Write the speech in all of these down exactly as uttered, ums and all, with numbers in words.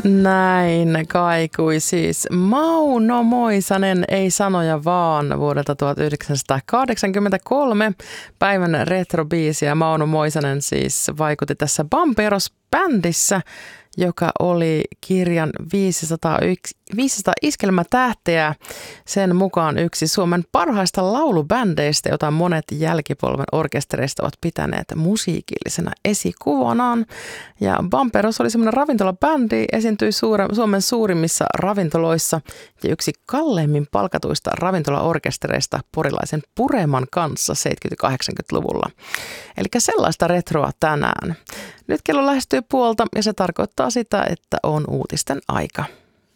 Näin kaikui siis Mauno Moisanen, ei sanoja vaan, vuodelta tuhatyhdeksänsataakahdeksankymmentäkolme, päivän retrobiisi, ja Mauno Moisanen siis vaikutti tässä Bamperos-bändissä, joka oli kirjan viisisataa, viisisataa iskelmätähteä, sen mukaan yksi Suomen parhaista laulubändeistä, jota monet jälkipolven orkestereista ovat pitäneet musiikillisena esikuvanaan. Ja Bamperos oli semmoinen ravintolabändi, esiintyi suure, Suomen suurimmissa ravintoloissa ja yksi kalleimmin palkatuista ravintolaorkestereista porilaisen Pureman kanssa seitsemänkymmentä-kahdeksankymmentäluvulla. Eli sellaista retroa tänään. Nyt kello lähestyy puolta ja se tarkoittaa sitä, että on uutisten aika.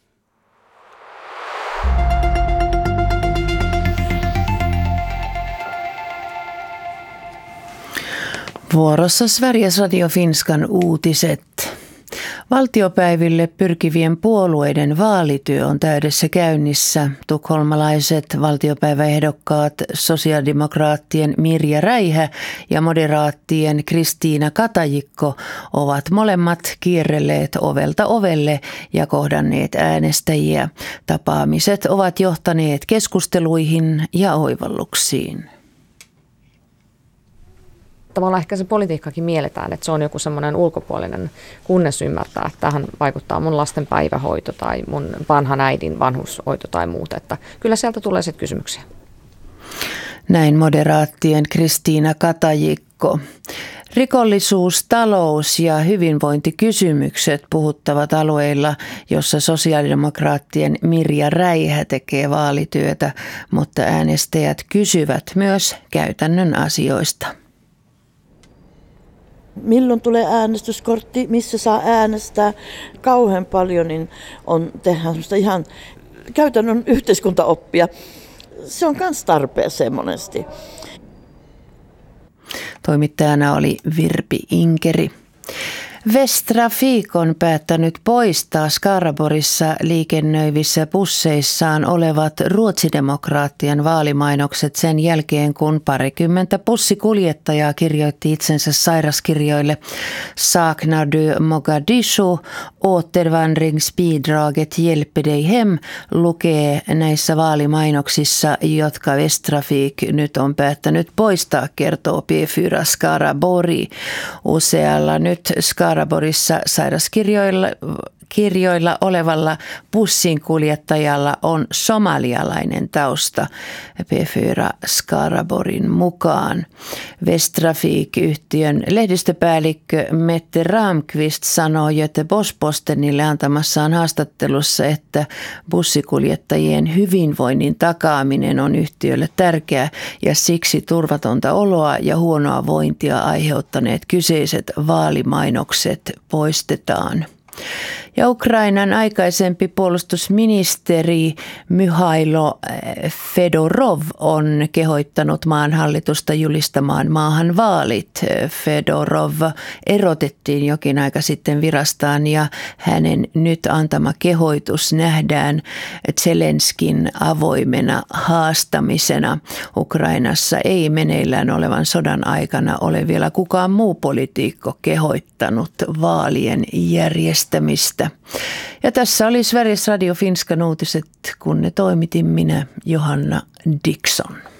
Vuorossa Sveriges Radio Finskan uutiset. Valtiopäiville pyrkivien puolueiden vaalityö on täydessä käynnissä. Tukholmalaiset valtiopäiväehdokkaat sosiaalidemokraattien Mirja Räihä ja moderaattien Kristiina Katajikko ovat molemmat kierrelleet ovelta ovelle ja kohdanneet äänestäjiä. Tapaamiset ovat johtaneet keskusteluihin ja oivalluksiin. Tavallaan ehkä se politiikkakin mielletään, että se on joku semmoinen ulkopuolinen, kunnes ymmärtää, että tähän vaikuttaa mun lasten päivähoito tai mun vanhan äidin vanhushoito tai muuta. Että kyllä sieltä tulee sitten kysymyksiä. Näin moderaattien Kristiina Katajikko. Rikollisuus, talous ja hyvinvointikysymykset puhuttavat alueilla, jossa sosiaalidemokraattien Mirja Räihä tekee vaalityötä, mutta äänestäjät kysyvät myös käytännön asioista. Milloin tulee äänestyskortti, missä saa äänestää. Kauhean paljon niin on tehdä semmoista ihan käytännön yhteiskuntaoppia. Se on myös tarpeeseen monesti. Toimittajana oli Virpi Inkeri. Västtrafik on päättänyt poistaa Skaraborissa liikennöivissä busseissaan olevat ruotsidemokraattien vaalimainokset sen jälkeen, kun parikymmentä bussikuljettajaa kirjoitti itsensä sairaskirjoille. Saknar du Mogadishu, återvandringsbidraget hjälper dig hem, lukee näissä vaalimainoksissa, jotka Västtrafik nyt on päättänyt poistaa, kertoo P neljä Skarabori. Usealla nyt Skaraborissa sairaskirjoilla kirjoilla olevalla bussinkuljettajalla on somalialainen tausta, P neljä Skaraborin mukaan. Västtrafik-yhtiön lehdistöpäällikkö Mette Ramqvist sanoo Göteborgs-Postenille antamassaan haastattelussa, että bussikuljettajien hyvinvoinnin takaaminen on yhtiölle tärkeää ja siksi turvatonta oloa ja huonoa vointia aiheuttaneet kyseiset vaalimainokset poistetaan. Ja Ukrainan aikaisempi puolustusministeri Myhailo Fedorov on kehottanut maan hallitusta julistamaan maahan vaalit. Fedorov erotettiin jokin aika sitten virastaan ja hänen nyt antama kehoitus nähdään Zelenskin avoimena haastamisena. Ukrainassa ei meneillään olevan sodan aikana ole vielä kukaan muu poliitikko kehoittanut vaalien järjestämistä. Ja tässä oli Sveriges Radio Finskan uutiset, kun ne toimitin minä, Johanna Dickson.